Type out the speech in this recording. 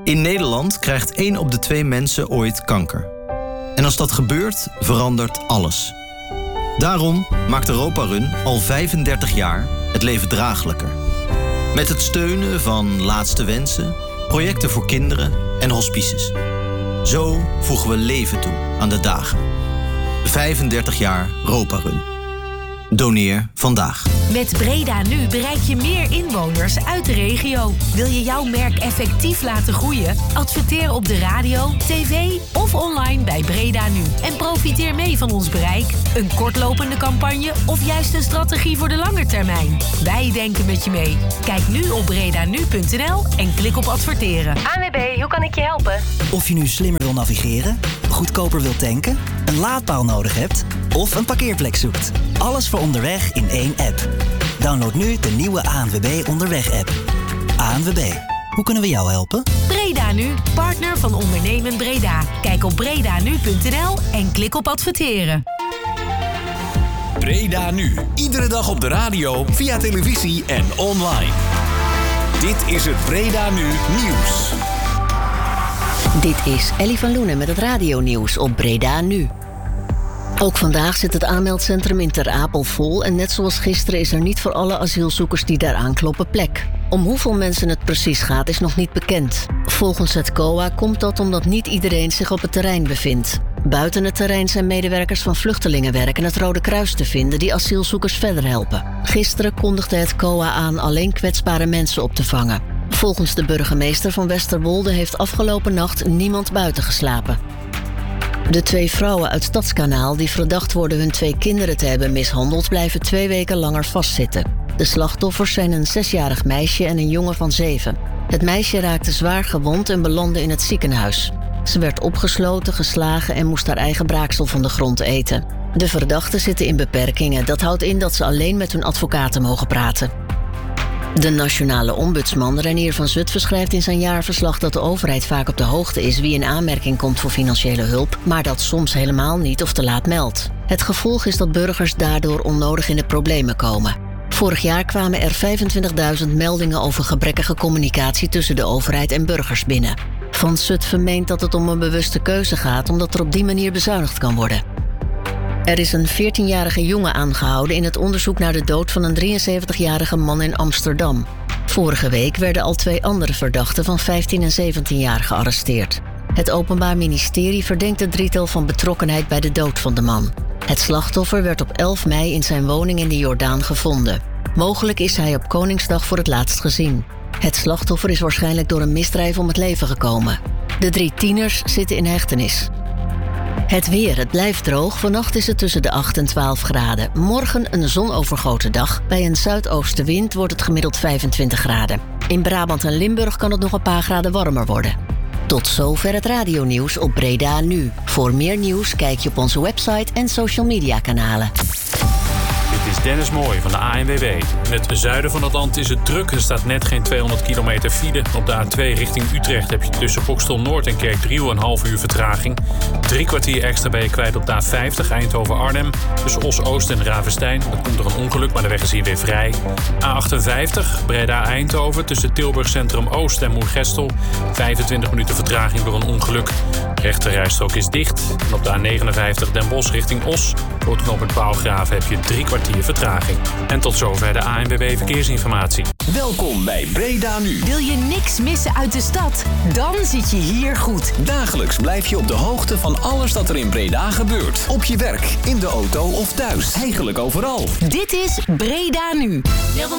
In Nederland krijgt 1 op de 2 mensen ooit kanker. En als dat gebeurt, verandert alles. Daarom maakt Europa Run al 35 jaar het leven draaglijker. Met het steunen van Laatste Wensen, projecten voor kinderen en hospices. Zo voegen we leven toe aan de dagen. 35 jaar Europa Run. Doneer vandaag. Met Breda Nu bereik je meer inwoners uit de regio. Wil je jouw merk effectief laten groeien? Adverteer op de radio, tv of online bij Breda Nu. En profiteer mee van ons bereik. Een kortlopende campagne of juist een strategie voor de lange termijn. Wij denken met je mee. Kijk nu op bredanu.nl en klik op adverteren. ANWB, hoe kan ik je helpen? Of je nu slimmer wil navigeren, goedkoper wil tanken, een laadpaal nodig hebt of een parkeerplek zoekt. Alles voor onderweg in 1 app. Download nu de nieuwe ANWB Onderweg-app. ANWB, hoe kunnen we jou helpen? Breda Nu, partner van Ondernemen Breda. Kijk op bredanu.nl en klik op adverteren. Breda Nu. Iedere dag op de radio, via televisie en online. Dit is het Breda Nu Nieuws. Dit is Ellie van Loenen met het radionieuws op Breda Nu. Ook vandaag zit het aanmeldcentrum in Ter Apel vol en net zoals gisteren is er niet voor alle asielzoekers die daar aankloppen plek. Om hoeveel mensen het precies gaat is nog niet bekend. Volgens het COA komt dat omdat niet iedereen zich op het terrein bevindt. Buiten het terrein zijn medewerkers van Vluchtelingenwerk en het Rode Kruis te vinden die asielzoekers verder helpen. Gisteren kondigde het COA aan alleen kwetsbare mensen op te vangen. Volgens de burgemeester van Westerwolde heeft afgelopen nacht niemand buiten geslapen. De 2 vrouwen uit Stadskanaal die verdacht worden hun 2 kinderen te hebben mishandeld, blijven 2 weken langer vastzitten. De slachtoffers zijn een 6-jarig meisje en een jongen van 7. Het meisje raakte zwaar gewond en belandde in het ziekenhuis. Ze werd opgesloten, geslagen en moest haar eigen braaksel van de grond eten. De verdachten zitten in beperkingen. Dat houdt in dat ze alleen met hun advocaten mogen praten. De nationale ombudsman Reinier van Zutphen schrijft in zijn jaarverslag dat de overheid vaak op de hoogte is wie in aanmerking komt voor financiële hulp, maar dat soms helemaal niet of te laat meldt. Het gevolg is dat burgers daardoor onnodig in de problemen komen. Vorig jaar kwamen er 25.000 meldingen over gebrekkige communicatie tussen de overheid en burgers binnen. Van Zutphen meent dat het om een bewuste keuze gaat omdat er op die manier bezuinigd kan worden. Er is een 14-jarige jongen aangehouden in het onderzoek naar de dood van een 73-jarige man in Amsterdam. Vorige week werden al 2 andere verdachten van 15 en 17 jaar gearresteerd. Het Openbaar Ministerie verdenkt het drietal van betrokkenheid bij de dood van de man. Het slachtoffer werd op 11 mei in zijn woning in de Jordaan gevonden. Mogelijk is hij op Koningsdag voor het laatst gezien. Het slachtoffer is waarschijnlijk door een misdrijf om het leven gekomen. De 3 tieners zitten in hechtenis. Het weer, het blijft droog. Vannacht is het tussen de 8 en 12 graden. Morgen een zonovergoten dag. Bij een zuidoostenwind wordt het gemiddeld 25 graden. In Brabant en Limburg kan het nog een paar graden warmer worden. Tot zover het radionieuws op Breda Nu. Voor meer nieuws kijk je op onze website en social media kanalen. Dit is Dennis Mooij van de ANWB. In het zuiden van het land is het druk. Er staat net geen 200 kilometer file. Op de A2 richting Utrecht heb je tussen Boxtel Noord en Kerkdriel een half uur vertraging. 3 kwartier extra ben je kwijt op de A50 Eindhoven-Arnhem. Tussen Os-Oost en Ravenstein. Dan komt er een ongeluk, maar de weg is hier weer vrij. A58 Breda-Eindhoven tussen Tilburg Centrum Oost en Moergestel. 25 minuten vertraging door een ongeluk. De rechterrijstrook is dicht. En op de A59 Den Bosch richting Os. Voor het knooppunt Paalgraven heb je 3 kwartier vertraging. En tot zover de ANWB Verkeersinformatie. Welkom bij Breda Nu. Wil je niks missen uit de stad? Dan zit je hier goed. Dagelijks blijf je op de hoogte van alles dat er in Breda gebeurt. Op je werk, in de auto of thuis. Eigenlijk overal. Dit is Breda Nu.